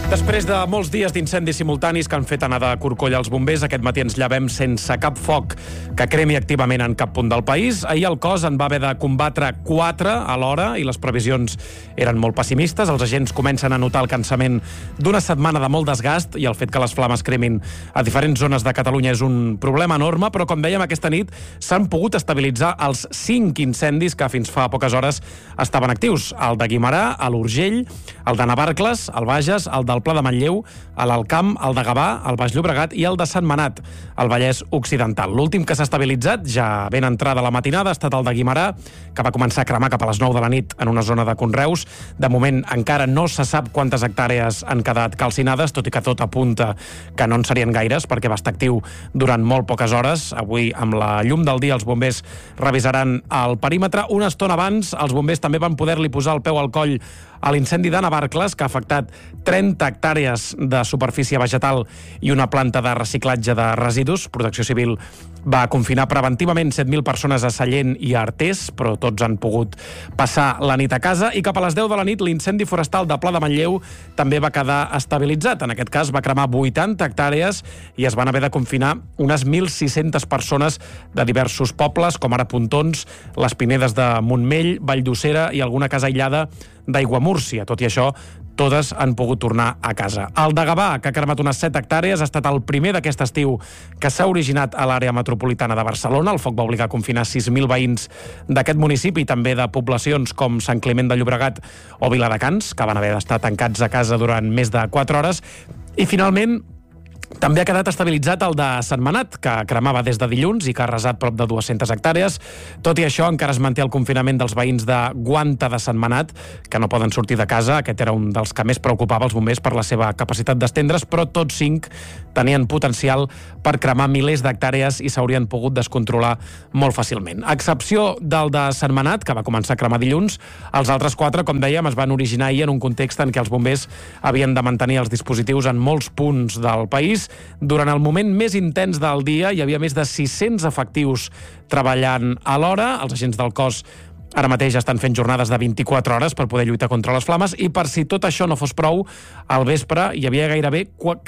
Després de molts dies d'incendis simultanis que han fet anar de corcoll als bombers, aquest matí ens llevem sense cap foc que cremi activament en cap punt del país. Ahir el cos en va haver de combatre 4 alhora i les previsions eren molt pessimistes. Els agents comencen a notar el cansament d'una setmana de molt desgast i el fet que les flames cremin a diferents zones de Catalunya és un problema enorme, però com dèiem aquesta nit s'han pogut estabilitzar els 5 incendis que fins fa poques hores estaven actius. El de Guimerà, a l'Urgell, el de Navarcles, al Bages, el del Pla de Manlleu, a l'Alcamp, el de Gavà, al Baix Llobregat i el de Sentmenat, al Vallès Occidental. L'últim que s'ha estabilitzat, ja ben entrada la matinada, ha estat el de Guimerà, que va començar a cremar cap a les 9 de la nit en una zona de conreus. De moment encara no se sap quantes hectàrees han quedat calcinades, tot i que tot apunta que no en serien gaires, perquè va estar actiu durant molt poques hores. Avui, amb la llum del dia, els bombers revisaran el perímetre. Una estona abans, els bombers també van poder-li posar el peu al coll a l'incendi de Navarcles, que ha afectat 30 hectàrees de superfície vegetal i una planta de reciclatge de residus. Protecció Civil va confinar preventivament 7.000 persones a Sallent i a Artés, però tots han pogut passar la nit a casa, i cap a les 10 de la nit l'incendi forestal de Pla de Manlleu també va quedar estabilitzat. En aquest cas va cremar 80 hectàrees i es van haver de confinar unes 1.600 persones de diversos pobles, com ara Pontons, les Pinedes de Montmell, Valldosera i alguna casa aïllada d'Aiguamúrcia. Tot i això, totes han pogut tornar a casa. El de Gavà, que ha cremat unes 7 hectàrees, ha estat el primer d'aquest estiu que s'ha originat a l'àrea metropolitana de Barcelona. El foc va obligar a confinar 6.000 veïns d'aquest municipi i també de poblacions com Sant Climent de Llobregat o Viladecans, que van haver d'estar tancats a casa durant més de 4 hores. I finalment, també ha quedat estabilitzat el de Sentmenat, que cremava des de dilluns i que ha arrasat prop de 200 hectàrees. Tot i això, encara es manté el confinament dels veïns de Guanta de Sentmenat, que no poden sortir de casa. Aquest era un dels que més preocupava els bombers per la seva capacitat d'estendre's, però tots 5 tenien potencial per cremar milers d'hectàrees i s'haurien pogut descontrolar molt fàcilment. A excepció del de Sentmenat, que va començar a cremar dilluns, els altres 4, com dèiem, es van originar ahir en un context en què els bombers havien de mantenir els dispositius en molts punts del país. Durant el moment més intens del dia hi havia més de 600 efectius treballant alhora. Els agents del cos ara mateix estan fent jornades de 24 hores per poder lluitar contra les flames, i per si tot això no fos prou, al vespre hi havia gairebé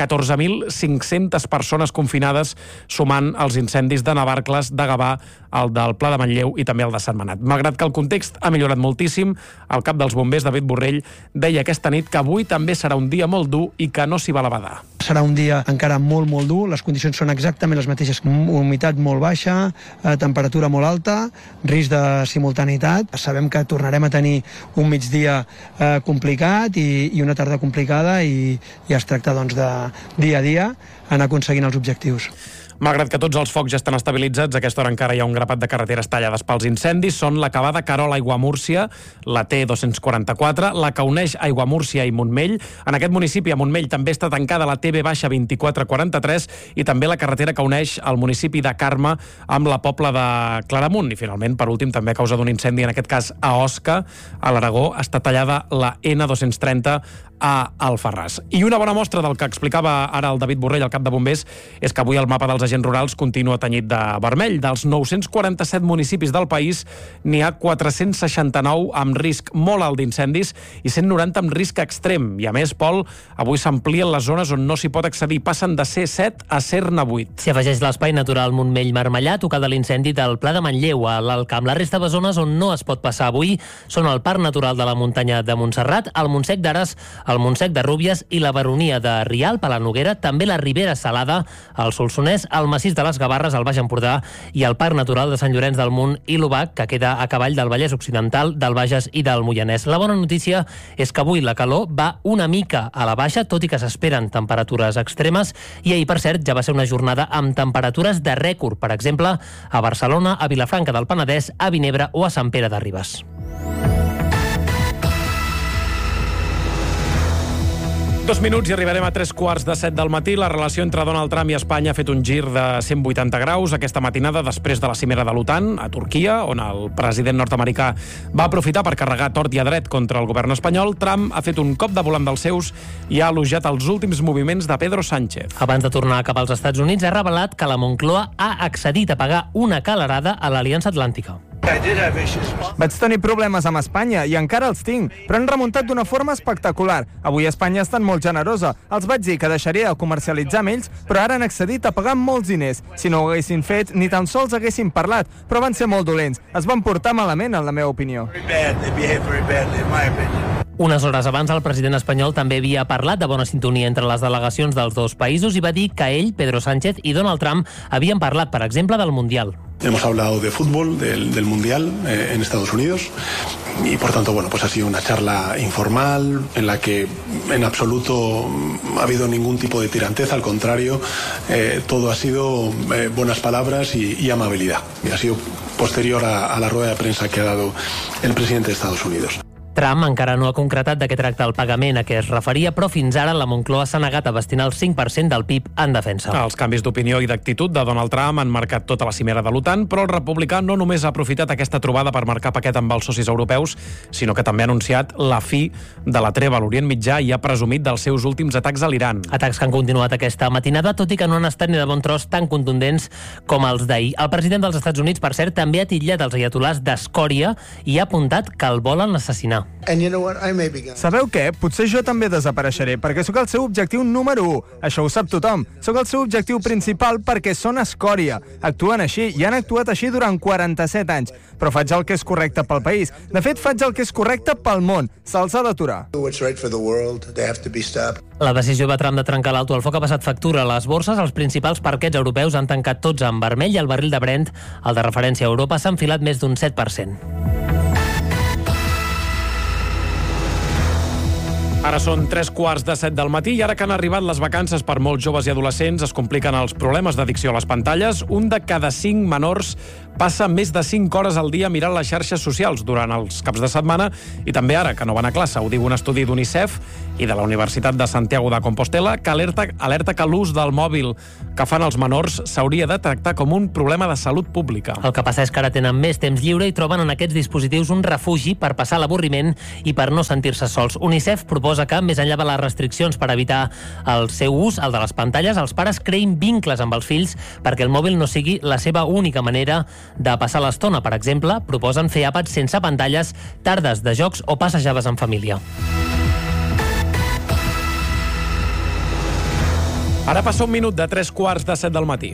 14.500 persones confinades, sumant els incendis de Navarcles, de Gavà, el del Pla de Manlleu i també el de Sentmenat. Malgrat que el context ha millorat moltíssim, el cap dels bombers, David Borrell, deia aquesta nit que avui també serà un dia molt dur i que no s'hi val a badar. Serà un dia encara molt, molt dur. Les condicions són exactament les mateixes. Humitat molt baixa, temperatura molt alta, risc de simultaneïtat. Sabem que tornarem a tenir un migdia complicat i una tarda complicada, i es tracta doncs, de dia a dia anar aconseguint els objectius. Malgrat que tots els focs ja estan estabilitzats, a aquesta hora encara hi ha un grapat de carreteres tallades pels incendis. Són l'acabada Querol-Aiguamúrcia, la T244, la que uneix Aiguamúrcia i Montmell. En aquest municipi, a Montmell, també està tancada la TB-2443 i també la carretera que uneix el municipi de Carme amb la Pobla de Claramunt. I finalment, per últim, també a causa d'un incendi, en aquest cas a Osca, a l'Aragó, està tallada la N230 a Alfarràs. I una bona mostra del que explicava ara el David Borrell, el cap de bombers, és que avui el mapa dels agents rurals continua tenyit de vermell. Dels 947 municipis del país, n'hi ha 469 amb risc molt alt d'incendis i 190 amb risc extrem. I a més, Pol, avui s'amplien les zones on no s'hi pot accedir. Passen de ser 7 a ser-ne 8. S'hi afegeix l'espai natural Montmell-Marmellà, tocada l'incendi del Pla de Manlleu, a l'Alcamp. La resta de zones on no es pot passar avui són el Parc Natural de la Muntanya de Montserrat, el Montsec d'Ares, el Montsec de Rúbies i la Baronia de Rialp, a la Noguera, també la Ribera Salada, el Solsonès, el Massís de les Gavarres, el Baix Empordà i el Parc Natural de Sant Llorenç del Munt i l'Obac, que queda a cavall del Vallès Occidental, del Bages i del Moianès. La bona notícia és que avui la calor va una mica a la baixa, tot i que s'esperen temperatures extremes, i ahir, per cert, ja va ser una jornada amb temperatures de rècord, per exemple, a Barcelona, a Vilafranca del Penedès, a Vinebre o a Sant Pere de Ribes. 2 minuts i arribarem a 3:15 del matí. La relació entre Donald Trump i Espanya ha fet un gir de 180 graus aquesta matinada després de la cimera de l'OTAN a Turquia, on el president nord-americà va aprofitar per carregar tort i a dret contra el govern espanyol. Trump ha fet un cop de volant dels seus i ha elogiat els últims moviments de Pedro Sánchez. Abans de tornar cap als Estats Units, ha revelat que la Moncloa ha accedit a pagar una calerada a l'Aliança Atlàntica. Vaig tenir problemes amb Espanya i encara els tinc, però han remuntat d'una forma espectacular. Avui Espanya ha estat molt generosa. Els vaig dir que deixaria de comercialitzar amb ells, però ara han accedit a pagar molts diners. Si no ho haguessin fet, ni tan sols haguessin parlat, però van ser molt dolents. Es van portar malament, en la meva opinió. Unes hores abans, el president espanyol també havia parlat de bona sintonia entre les delegacions dels dos països i va dir que ell, Pedro Sánchez i Donald Trump havien parlat, per exemple, del Mundial. Hemos hablado de fútbol, del Mundial en Estados Unidos y por tanto, bueno, pues ha sido una charla informal en la que en absoluto ha habido ningún tipo de tiranteza, al contrario, todo ha sido buenas palabras y amabilidad. Y ha sido posterior a la rueda de prensa que ha dado el presidente de Estados Unidos. Trump encara no ha concretat de què tracta el pagament a què es referia, però fins ara la Moncloa s'ha negat a destinar el 5% del PIB en defensa. Els canvis d'opinió i d'actitud de Donald Trump han marcat tota la cimera de l'OTAN, però el republicà no només ha aprofitat aquesta trobada per marcar paquet amb els socis europeus, sinó que també ha anunciat la fi de la treva a l'Orient Mitjà i ha presumit dels seus últims atacs a l'Iran. Atacs que han continuat aquesta matinada, tot i que no han estat ni de bon tros tan contundents com els d'ahir. El president dels Estats Units, per cert, també ha titllat els aiatolars d'escòria i ha apuntat que el volen assassinar. Sabeu què? Potser jo també desapareixeré, perquè sóc el seu objectiu número 1. Això ho sap tothom. Sóc el seu objectiu principal perquè són escòria. Actuen així i han actuat així durant 47 anys. Però faig el que és correcte pel país. De fet, faig el que és correcte pel món. Se'ls ha d'aturar. La decisió de Trump de trencar l'alto al foc ha passat factura a les borses. Els principals parquets europeus han tancat tots en vermell i el barril de Brent, el de referència a Europa, s'ha enfilat més d'un 7%. Ara són 3:15 del matí i ara que han arribat les vacances per molts joves i adolescents es compliquen els problemes d'addicció a les pantalles. Un de cada 5 menors passa més de 5 hores al dia mirant les xarxes socials durant els caps de setmana i també ara que no van a classe. Ho diu un estudi d'UNICEF i de la Universitat de Santiago de Compostela que alerta que l'ús del mòbil que fan els menors s'hauria de tractar com un problema de salut pública. El que passa és que ara tenen més temps lliure i troben en aquests dispositius un refugi per passar l'avorriment i per no sentir-se sols. UNICEF proposa que, més enllà de les restriccions per evitar el seu ús, el de les pantalles, els pares creïn vincles amb els fills perquè el mòbil no sigui la seva única manera de passar l'estona. Per exemple, proposen fer àpats sense pantalles, tardes de jocs o passejades en família. Ara passa un minut de 3:15 del matí.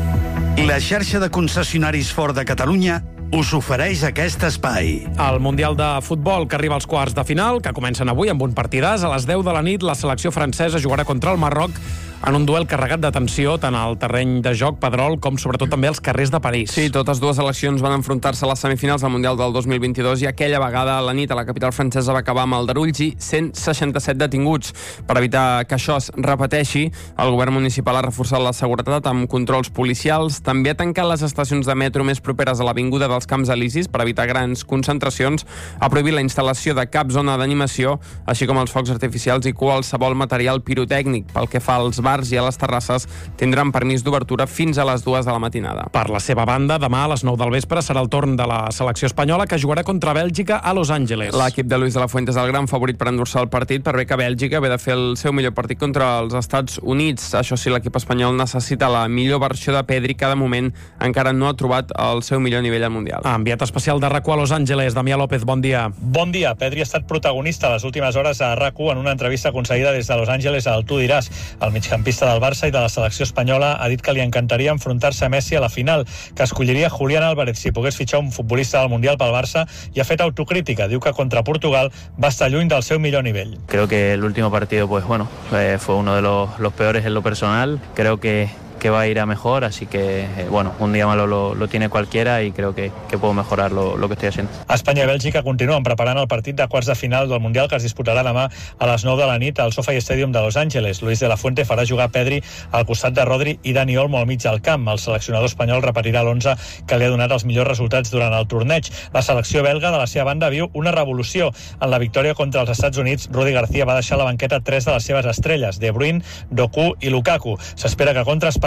La xarxa de concessionaris Ford de Catalunya us ofereix aquest espai. El Mundial de Futbol, que arriba als quarts de final, que comencen avui amb un partidàs. A les 10 de la nit, la selecció francesa jugarà contra el Marroc en un duel carregat de tensió, tant al terreny de joc, Pedrol, com sobretot també als carrers de París. Sí, totes dues seleccions van enfrontar-se a les semifinals del Mundial del 2022 i aquella vegada a la nit a la capital francesa va acabar amb aldarulls i 167 detinguts. Per evitar que això es repeteixi, el govern municipal ha reforçat la seguretat amb controls policials, també ha tancat les estacions de metro més properes a l'avinguda dels Camps Elisis per evitar grans concentracions, ha prohibit la instal·lació de cap zona d'animació, així com els focs artificials i qualsevol material pirotècnic. Pel que fa als bars i a les terrasses, tindran permís d'obertura fins a les 2 de la matinada. Per la seva banda, demà a les 9 del vespre serà el torn de la selecció espanyola que jugarà contra Bèlgica a Los Angeles. L'equip de Luis de la Fuente és el gran favorit per endur-se el partit, per bé que Bèlgica ve de fer el seu millor partit contra els Estats Units. Això sí, l'equip espanyol necessita la millor versió de Pedri, que de moment encara no ha trobat el seu millor nivell al Mundial. Enviat especial de RAC1 a Los Angeles, Damià López, bon dia. Bon dia. Pedri ha estat protagonista a les últimes hores a RAC1 en una entrevista concedida des de Los Angeles al Tu diràs. El migcampista del Barça i de la selecció espanyola ha dit que li encantaria enfrontar-se a Messi a la final, que escolliria Julián Álvarez si pogués fitxar un futbolista del Mundial pel Barça i ha fet autocrítica. Diu que contra Portugal va estar lluny del seu millor nivell. Creo que el último partido, pues bueno, fue uno de los peores en lo personal. Creo que va a ir a mejor, así que bueno, un día malo lo tiene cualquiera y creo que puedo mejorar lo que estoy haciendo. Espanya i Bèlgica continuen preparant el partit de quarts de final del Mundial que es disputarà demà a les 9 de la nit al SoFi Stadium de Los Angeles. Luis de la Fuente farà jugar Pedri al costat de Rodri i Dani Olmo al mig del camp. El seleccionador espanyol repetirà l'11 que li ha donat els millors resultats durant el torneig. La selecció belga, de la seva banda, viu una revolució. En la victòria contra els Estats Units, Rudi García va deixar a la banqueta 3 de les seves estrelles, De Bruyne, Doku i Lukaku. S'espera que contra Espanya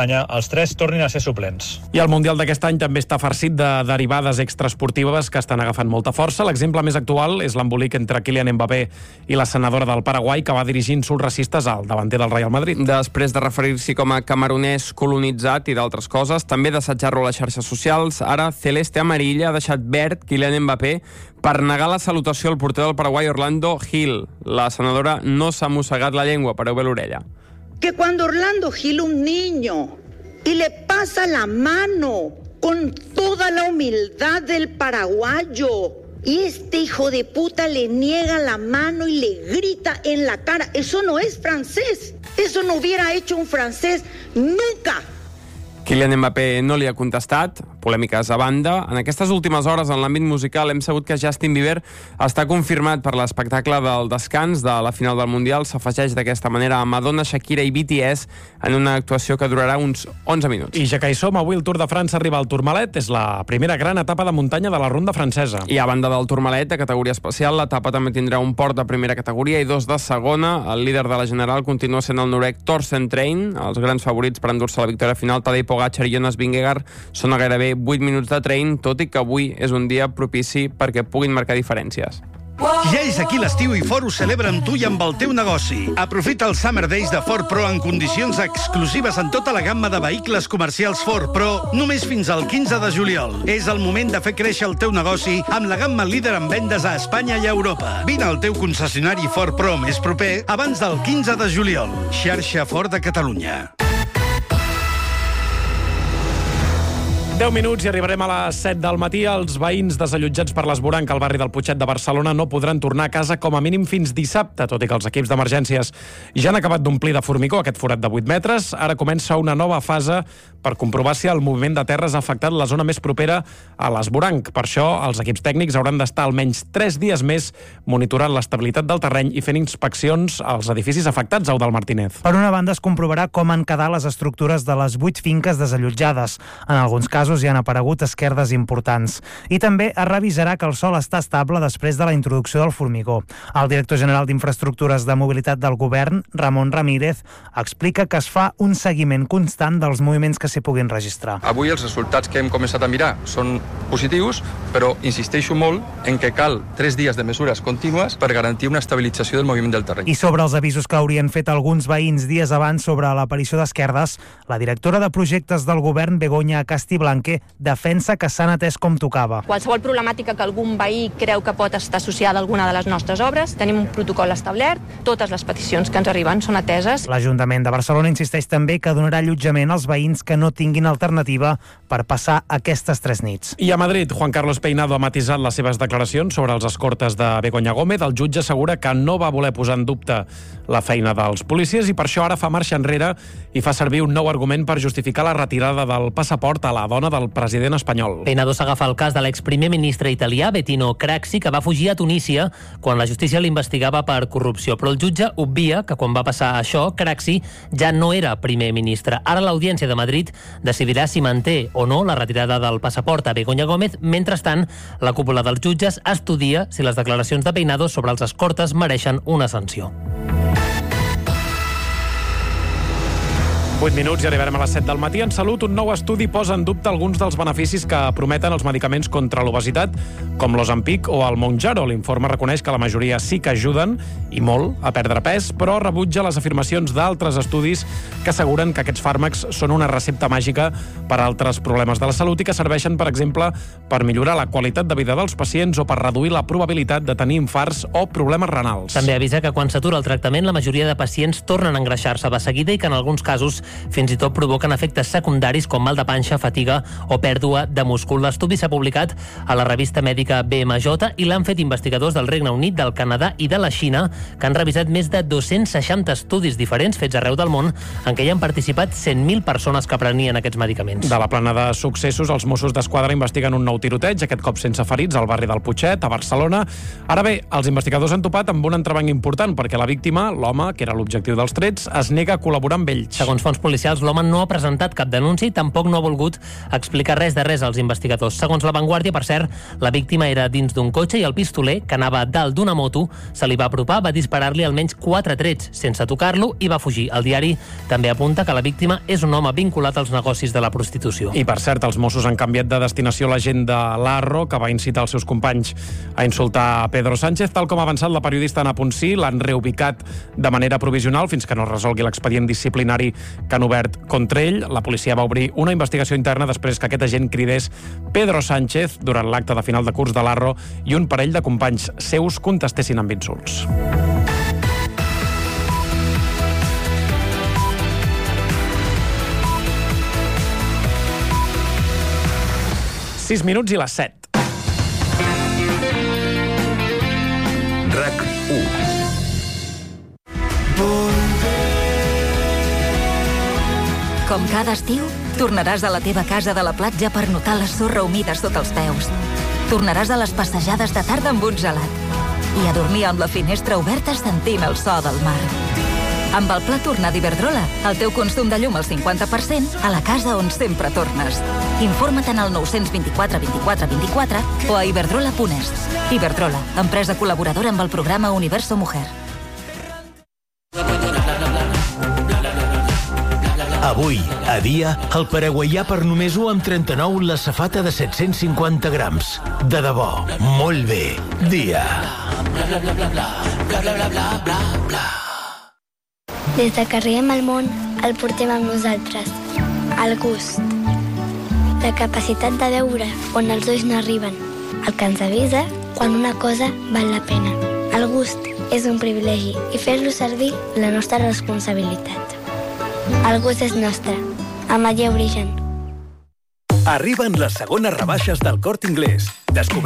Alemanya els 3 tornin a ser suplents. I el Mundial d'aquest any també està farcit de derivades extraesportives que estan agafant molta força. L'exemple més actual és l'embolic entre Kylian Mbappé i la senadora del Paraguai, que va dirigir insults racistes al davanter del Real Madrid. Després de referir-s'hi com a camerunès colonitzat i d'altres coses, també d'assetjar-lo a les xarxes socials, ara Celeste Amarilla ha deixat verd Kylian Mbappé per negar la salutació al porter del Paraguai Orlando Gil. La senadora no s'ha mossegat la llengua, pareu bé l'orella. Que cuando Orlando Gil, un niño, y le pasa la mano con toda la humildad del paraguayo, y este hijo de puta le niega la mano y le grita en la cara. Eso no es francés. Eso no hubiera hecho un francés nunca. Kylian Mbappé no li ha contestat, polèmiques a banda. En aquestes últimes hores, en l'àmbit musical, hem sabut que Justin Bieber està confirmat per l'espectacle del descans de la final del Mundial. S'afegeix d'aquesta manera a Madonna, Shakira i BTS en una actuació que durarà uns 11 minuts. I ja que hi som, avui el Tour de França arriba al Tourmalet. És la primera gran etapa de muntanya de la ronda francesa. I a banda del Tourmalet, de categoria especial, l'etapa també tindrà un port de primera categoria i 2 de segona. El líder de la general continua sent el noruec Thorsten Trein. Els grans favorits per endur-se la victòria final, Tadej Pogačar i Jonas Vingegaard, són a gairebé 8 minuts de Trein, tot i que avui és un dia propici perquè puguin marcar diferències. Ja és aquí l'estiu i Ford ho celebra amb tu i amb el teu negoci. Aprofita els Summer Days de Ford Pro en condicions exclusives en tota la gamma de vehicles comercials Ford Pro, només fins al 15 de juliol. És el moment de fer créixer el teu negoci amb la gamma líder en vendes a Espanya i a Europa. Vine al teu concessionari Ford Pro més proper abans del 15 de juliol. Xarxa Ford de Catalunya. 10 minuts i arribarem a les 7 del matí. Els veïns desallotjats per l'esvoranc al barri del Putxet de Barcelona no podran tornar a casa com a mínim fins dissabte, tot i que els equips d'emergències ja han acabat d'omplir de formigó aquest forat de 8 metres. Ara comença una nova fase per comprovar si el moviment de terres ha afectat la zona més propera a l'esvoranc. Per això, els equips tècnics hauran d'estar almenys 3 dies més monitorant l'estabilitat del terreny i fent inspeccions als edificis afectats, Eudald Martínez. Per una banda, es comprovarà com han quedat les estructures de les 8 finques desallotjades. En alguns casos hi han aparegut esquerdes importants. I també es revisarà que el sòl està estable després de la introducció del formigó. El director general d'Infraestructures de Mobilitat del Govern, Ramon Ramírez, explica que es fa un seguiment constant dels moviments que s'hi puguin registrar. Avui els resultats que hem començat a mirar són positius, però insisteixo molt en que cal 3 dies de mesures contínues per garantir una estabilització del moviment del terreny. I sobre els avisos que haurien fet alguns veïns dies abans sobre l'aparició d'esquerdes, la directora de projectes del Govern, Begoña Castiblanque, defensa que s'han atès com tocava. Qualsevol problemàtica que algun veí creu que pot estar associada a alguna de les nostres obres, tenim un protocol establert, totes les peticions que ens arriben són ateses. L'Ajuntament de Barcelona insisteix també que donarà allotjament als veïns que no tinguin alternativa per passar aquestes 3 nits. I a Madrid, Juan Carlos Peinado ha matisat les seves declaracions sobre els escortes de Begoña Gómez. El jutge assegura que no va voler posar en dubte la feina dels policies i per això ara fa marxa enrere i fa servir un nou argument per justificar la retirada del passaport a la dona del president espanyol. Peinado s'agafa el cas de l'exprimer ministre italià Bettino Craxi, que va fugir a Tunísia quan la justícia l'investigava per corrupció. Però el jutge obvia que quan va passar això, Craxi ja no era primer ministre. Ara l'Audiència de Madrid decidirà si manté o no la retirada del passaport a Begoña Gómez. Mentrestant, la cúpula dels jutges estudia si les declaracions de Peinado sobre els escortes mereixen una sanció. 8 minuts i arribarem a les 7 del matí. En Salut, un nou estudi posa en dubte alguns dels beneficis que prometen els medicaments contra l'obesitat, com l'Ozempic o el Mounjaro. L'informe reconeix que la majoria sí que ajuden, i molt, a perdre pes, però rebutja les afirmacions d'altres estudis que asseguren que aquests fàrmacs són una recepta màgica per a altres problemes de la salut i que serveixen, per exemple, per millorar la qualitat de vida dels pacients o per reduir la probabilitat de tenir infarts o problemes renals. També avisa que quan s'atura el tractament, la majoria de pacients tornen a engreixar-se de seguida i que en alguns casos fins i tot provoquen efectes secundaris com mal de panxa, fatiga o pèrdua de múscul. L'estudi s'ha publicat a la revista mèdica BMJ i l'han fet investigadors del Regne Unit, del Canadà i de la Xina, que han revisat més de 260 estudis diferents fets arreu del món en què hi han participat 100.000 persones que prenien aquests medicaments. De la plana de successos, els Mossos d'Esquadra investiguen un nou tiroteig, aquest cop sense ferits, al barri del Putxet, a Barcelona. Ara bé, els investigadors han topat amb un entrebanc important perquè la víctima, l'home, que era l'objectiu dels trets, es nega a col·laborar amb ells. Segons fonts informes policials, l'home no ha presentat cap denúncia i tampoc no ha volgut explicar res als investigadors. Segons La Vanguardia, per cert, la víctima era dins d'un cotxe i el pistoler, que anava dalt d'una moto, se li va apropar, va disparar-li almenys 4 trets sense tocar-lo i va fugir. El diari també apunta que la víctima és un home vinculat als negocis de la prostitució. I, per cert, els Mossos han canviat de destinació l'agent de l'Arro, que va incitar els seus companys a insultar a Pedro Sánchez. Tal com ha avançat la periodista Ana Ponsí, l'han reubicat de manera provisional fins que no es resolgui l'expedient disciplinari que han obert contra ell. La policia va obrir una investigació interna després que aquest agent cridés Pedro Sánchez durant l'acte de final de curs de l'Arro i un parell de companys seus contestessin amb insults. Sis minuts i les 7. RAC1. Com cada estiu, tornaràs a la teva casa de la platja per notar la sorra humida sota els peus. Tornaràs a les passejades de tarda amb un gelat i a dormir amb la finestra oberta sentint el so del mar. Amb el pla Tornar d'Iberdrola, el teu consum de llum al 50% a la casa on sempre tornes. Informa't en el 924 24 24 o a iberdrola.es. Iberdrola, empresa col·laboradora amb el programa Universo Mujer. Avui, a dia, el paraguaià per només 1,39 la safata de 750 grams. De debò, molt bé. Dia. Des de que arribem al món, el portem amb nosaltres. El gust. La capacitat de veure on els ulls no arriben. El que ens avisa quan una cosa val la pena. El gust és un privilegi i fer-lo servir la nostra responsabilitat. El gust és nostre. Ametller Origen. Arriben les segones rebaixes del Corte Inglés. Descobreix